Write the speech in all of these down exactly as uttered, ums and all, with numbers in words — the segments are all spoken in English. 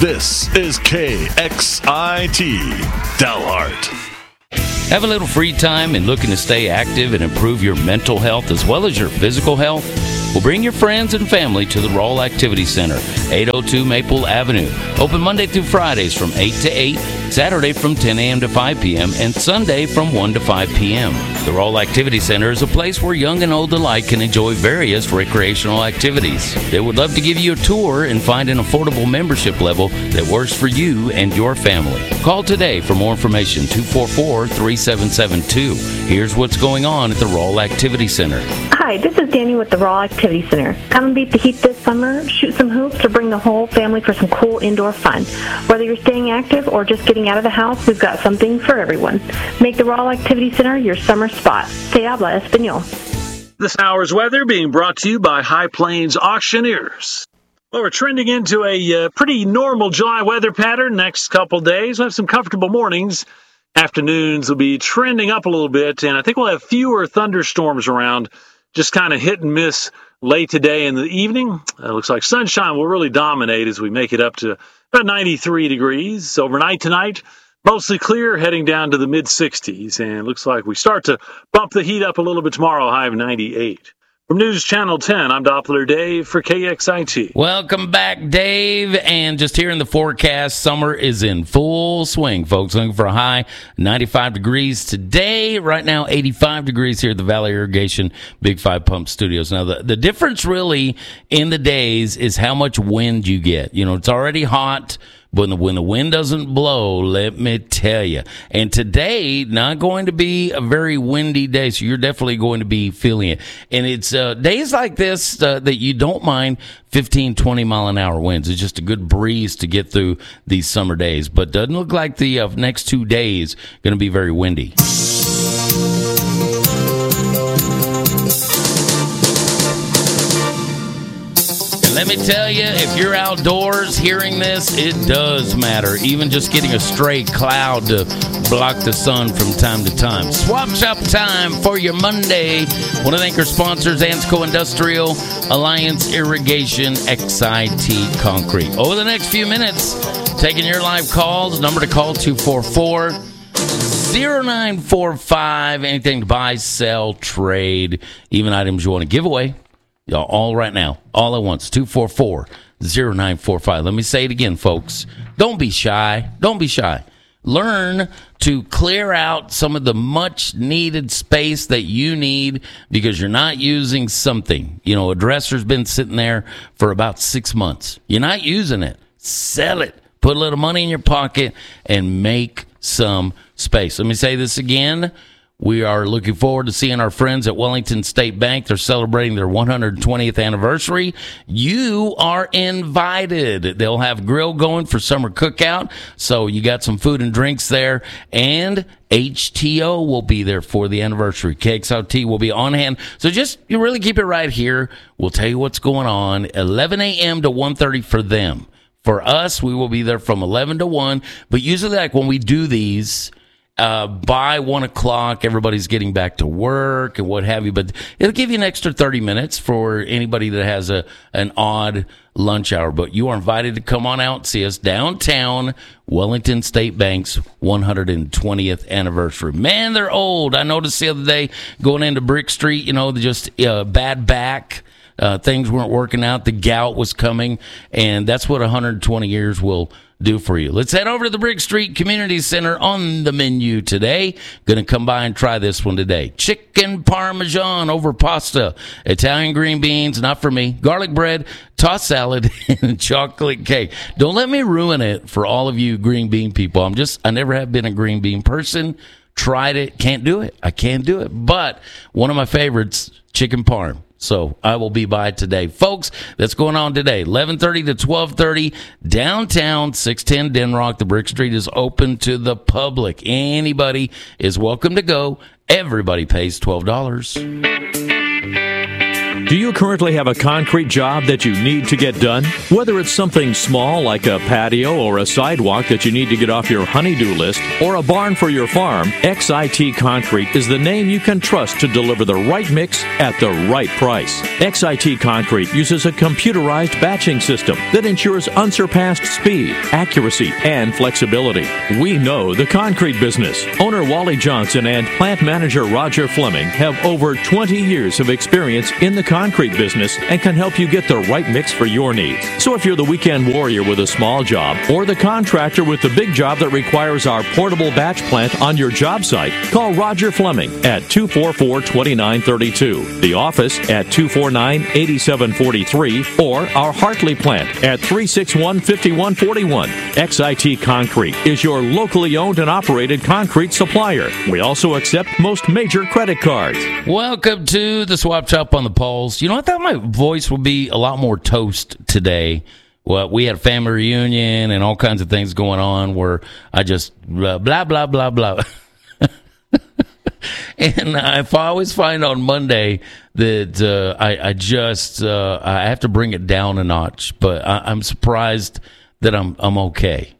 This is K X I T, Dalhart. Have a little free time and looking to stay active and improve your mental health as well as your physical health? Well, bring your friends and family to the Roll Activity Center, eight oh two Maple Avenue. Open Monday through Fridays from eight to eight, Saturday from ten a.m. to five p.m., and Sunday from one to five p.m. The Roll Activity Center is a place where young and old alike can enjoy various recreational activities. They would love to give you a tour and find an affordable membership level that works for you and your family. Call today for more information, two four four, three seven seven two. Here's what's going on at the Roll Activity Center. Hi, this is Danny with the Roll Activity Center. Come and beat the heat this summer, shoot some hoops, or bring the whole family for some cool indoor fun. Whether you're staying active or just getting out of the house, we've got something for everyone. Make the Roll Activity Center your summer spot. Se habla español. This hour's weather being brought to you by High Plains Auctioneers. Well, we're trending into a uh, pretty normal July weather pattern next couple days. We'll have some comfortable mornings. Afternoons will be trending up a little bit, and I think we'll have fewer thunderstorms around, just kind of hit and miss late today in the evening. It looks like sunshine will really dominate as we make it up to about ninety-three degrees. Overnight tonight, mostly clear, heading down to the mid sixties, and it looks like we start to bump the heat up a little bit tomorrow, high of ninety-eight. From News Channel ten, I'm Doppler Dave for K X I T. Welcome back, Dave. And just here in the forecast, summer is in full swing, folks. Looking for a high ninety-five degrees today. Right now, eighty-five degrees here at the Valley Irrigation Big Five Pump Studios. Now, the, the difference really in the days is how much wind you get. You know, it's already hot. When the, when the wind doesn't blow, let me tell you. And today, not going to be a very windy day, so you're definitely going to be feeling it. And it's uh, days like this uh, that you don't mind fifteen, twenty mile an hour winds. It's just a good breeze to get through these summer days. But doesn't look like the uh, next two days going to be very windy. Let me tell you, if you're outdoors hearing this, it does matter. Even just getting a stray cloud to block the sun from time to time. Swap shop time for your Monday. One of the anchor sponsors, Ansco Industrial, Alliance Irrigation, X I T Concrete. Over the next few minutes, taking your live calls. Number to call, two four four, zero nine four five. Anything to buy, sell, trade, even items you want to give away. Y'all, all right now, all at once, two four four, zero nine four five. Let me say it again, folks. Don't be shy. Don't be shy. Learn to clear out some of the much-needed space that you need because you're not using something. You know, a dresser's been sitting there for about six months. You're not using it. Sell it. Put a little money in your pocket and make some space. Let me say this again. We are looking forward to seeing our friends at Wellington State Bank. They're celebrating their one hundred twentieth anniversary. You are invited. They'll have grill going for summer cookout. So you got some food and drinks there. And H T O will be there for the anniversary. K X L T will be on hand. So just, you really keep it right here. We'll tell you what's going on. eleven a.m. to one thirty for them. For us, we will be there from eleven to one. But usually, like when we do these, Uh, by one o'clock, everybody's getting back to work and what have you. But it'll give you an extra thirty minutes for anybody that has a an odd lunch hour. But you are invited to come on out and see us downtown, Wellington State Bank's one hundred twentieth anniversary. Man, they're old. I noticed the other day going into Brick Street, you know, just uh, bad back. Uh, things weren't working out. The gout was coming. And that's what one hundred twenty years will do for you. Let's head over to the Brick Street Community Center on the menu today. Going to come by and try this one today. Chicken Parmesan over pasta, Italian green beans, not for me, garlic bread, tossed salad, and chocolate cake. Don't let me ruin it for all of you green bean people. I'm just, I never have been a green bean person. Tried it, can't do it. I can't do it. But one of my favorites, chicken parm. So I will be by today. Folks, that's going on today. eleven thirty to twelve thirty, downtown, six ten Denrock. The Brick Street is open to the public. Anybody is welcome to go. Everybody pays twelve dollars. Do you currently have a concrete job that you need to get done? Whether it's something small like a patio or a sidewalk that you need to get off your honey-do list, or a barn for your farm, X I T Concrete is the name you can trust to deliver the right mix at the right price. X I T Concrete uses a computerized batching system that ensures unsurpassed speed, accuracy, and flexibility. We know the concrete business. Owner Wally Johnson and plant manager Roger Fleming have over twenty years of experience in the concrete concrete business and can help you get the right mix for your needs. So if you're the weekend warrior with a small job or the contractor with the big job that requires our portable batch plant on your job site, call Roger Fleming at two four four, two nine three two, the office at two four nine, eight seven four three, or our Hartley plant at three six one, five one four one. X I T Concrete is your locally owned and operated concrete supplier. We also accept most major credit cards. Welcome to the Swap Shop on the Pulse. You know, I thought my voice would be a lot more toast today. Well, we had a family reunion and all kinds of things going on where I just uh, blah, blah, blah, blah. And I always find on Monday that uh, I, I just uh, I have to bring it down a notch. But I, I'm surprised that I'm I'm okay.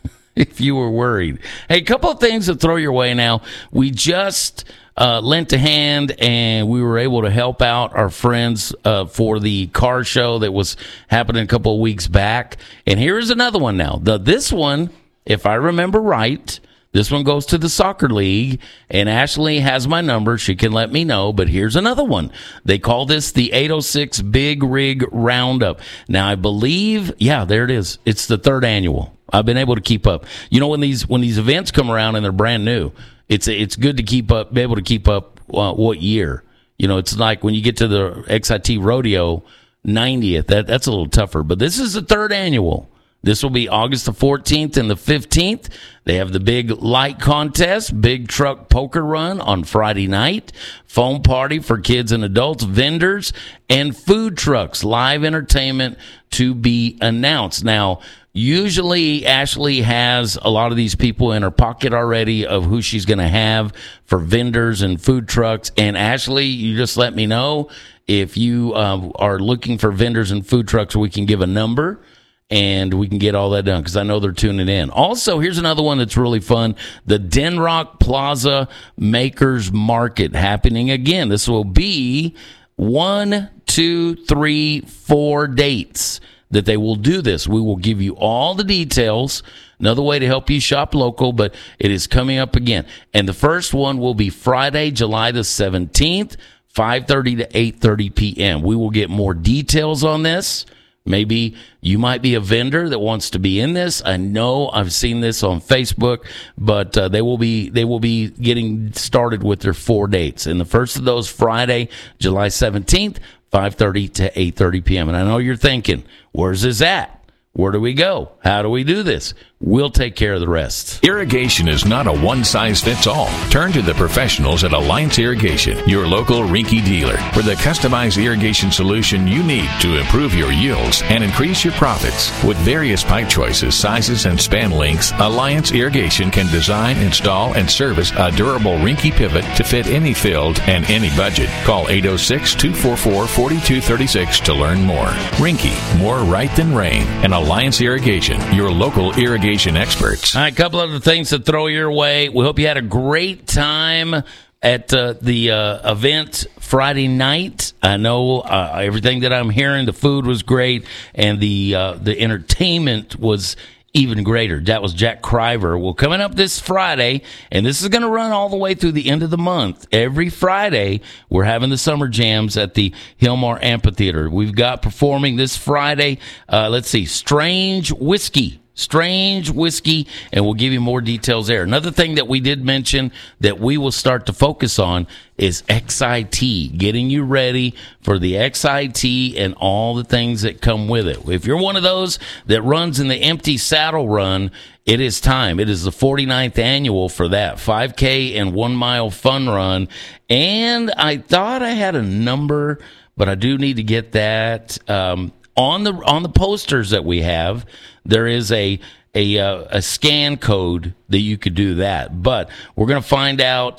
If you were worried. Hey, a couple of things to throw your way now. We just uh, lent a hand and we were able to help out our friends uh, for the car show that was happening a couple of weeks back. And here's another one now. The, this one, if I remember right, this one goes to the soccer league, and Ashley has my number. She can let me know, but here's another one. They call this the eight oh six Big Rig Roundup. Now, I believe, yeah, there it is. It's the third annual. I've been able to keep up. You know, when these when these events come around and they're brand new, it's it's good to keep up, be able to keep up uh, what year. You know, it's like when you get to the X I T Rodeo ninetieth, that, that's a little tougher. But this is the third annual. This will be August the fourteenth and the fifteenth. They have the big light contest, big truck poker run on Friday night, foam party for kids and adults, vendors, and food trucks, live entertainment to be announced. Now, usually Ashley has a lot of these people in her pocket already of who she's going to have for vendors and food trucks. And Ashley, you just let me know if you um, are looking for vendors and food trucks, we can give a number. And we can get all that done because I know they're tuning in. Also, here's another one that's really fun. The Denrock Plaza Makers Market happening again. This will be one, two, three, four dates that they will do this. We will give you all the details. Another way to help you shop local, but it is coming up again. And the first one will be Friday, July the seventeenth, five thirty to eight thirty p.m. We will get more details on this. Maybe you might be a vendor that wants to be in this. I know I've seen this on Facebook, but uh, they will be they will be getting started with their four dates. And the first of those, Friday, July seventeenth, five thirty to eight thirty p.m. And I know you're thinking, where's this at? Where do we go? How do we do this? We'll take care of the rest. Irrigation is not a one-size-fits-all. Turn to the professionals at Alliance Irrigation, your local Rinky dealer, for the customized irrigation solution you need to improve your yields and increase your profits. With various pipe choices, sizes, and span lengths, Alliance Irrigation can design, install, and service a durable Rinky pivot to fit any field and any budget. Call eight oh six, two four four, four two three six to learn more. Rinky, more right than rain. And Alliance Irrigation, your local irrigation experts. All right, a couple other things to throw your way. We hope you had a great time at uh, the uh, event Friday night. I know uh, everything that I'm hearing, the food was great, and the uh, the entertainment was even greater. That was Jack Criver. Well, coming up this Friday, and this is going to run all the way through the end of the month. Every Friday, we're having the summer jams at the Hillmar Amphitheater. We've got performing this Friday, uh, let's see, Strange Whiskey. Strange Whiskey, and we'll give you more details there. Another thing that we did mention that we will start to focus on is X I T, getting you ready for the X I T and all the things that come with it. If you're one of those that runs in the Empty Saddle Run, it is time. It is the forty-ninth annual for that five K and one mile fun run. And I thought I had a number, but I do need to get that. Um, on the on the posters that we have, there is a a uh, a scan code that you could do that. But we're going to find out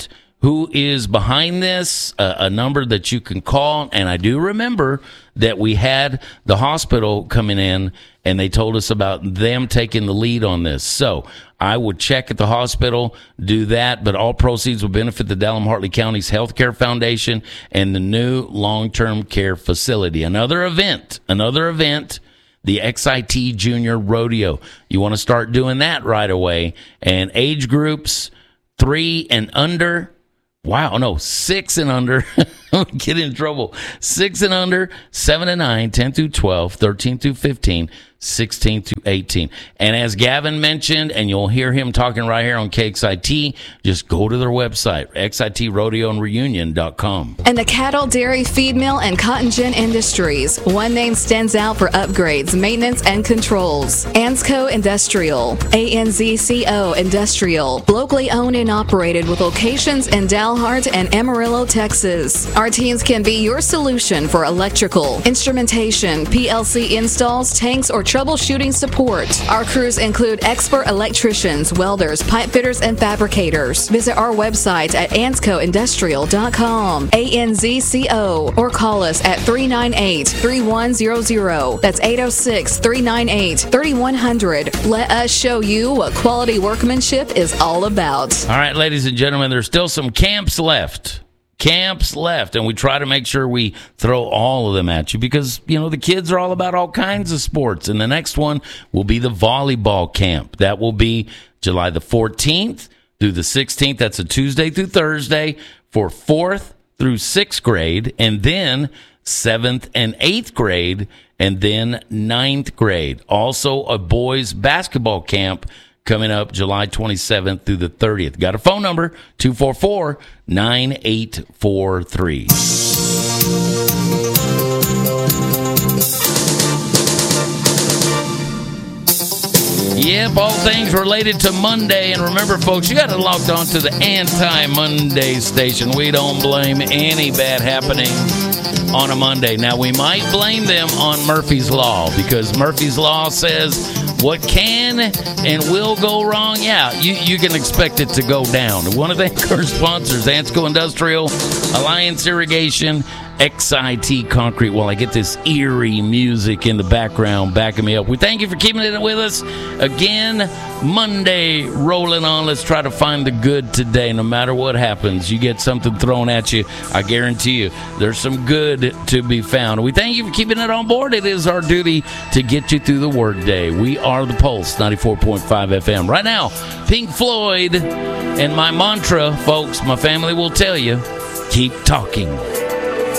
who is behind this, uh, a number that you can call. And I do remember that we had the hospital coming in and they told us about them taking the lead on this. So I would check at the hospital, do that, but all proceeds will benefit the Dalham-Hartley County's Healthcare Foundation and the new long-term care facility. Another event, another event, the X I T Junior Rodeo. You want to start doing that right away. And age groups, three and under, wow, no, six and under. Get in trouble. Six and under, seven and nine, ten through twelve, thirteen through fifteen, sixteen through eighteen. And as Gavin mentioned, and you'll hear him talking right here on K X I T, just go to their website, X I T rodeo and reunion dot com. And the cattle, dairy, feed mill, and cotton gin industries. One name stands out for upgrades, maintenance, and controls. Ansco Industrial. A N Z C O Industrial. Locally owned and operated with locations in Dalhart and Amarillo, Texas. Our teams can be your solution for electrical, instrumentation, P L C installs, tanks, or troubleshooting support. Our crews include expert electricians, welders, pipe fitters, and fabricators. Visit our website at ansco industrial dot com, A N Z C O, or call us at three nine eight, three one zero zero. That's eight oh six, three nine eight, three one zero zero. Let us show you what quality workmanship is all about. All right, ladies and gentlemen, there's still some camps left. Camps left, and we try to make sure we throw all of them at you because, you know, the kids are all about all kinds of sports. And the next one will be the volleyball camp. That will be July the fourteenth through the sixteenth. That's a Tuesday through Thursday for fourth through sixth grade, and then seventh and eighth grade, and then ninth grade. Also, a boys basketball camp coming up July twenty-seventh through the thirtieth. Got a phone number, two four four, nine eight four three. Yep, all things related to Monday. And remember, folks, you got to log on to the Anti-Monday station. We don't blame any bad happenings on a Monday. Now, we might blame them on Murphy's Law because Murphy's Law says what can and will go wrong, yeah, you, you can expect it to go down. One of our sponsors, Ansco Industrial, Alliance Irrigation, X I T Concrete. Well, I get this eerie music in the background backing me up. We thank you for keeping it with us. Again, Monday rolling on. Let's try to find the good today. No matter what happens, you get something thrown at you, I guarantee you there's some good to be found. We thank you for keeping it on board. It is our duty to get you through the workday. We are the Pulse, ninety-four point five F M. Right now, Pink Floyd, and my mantra, folks, my family will tell you, keep talking.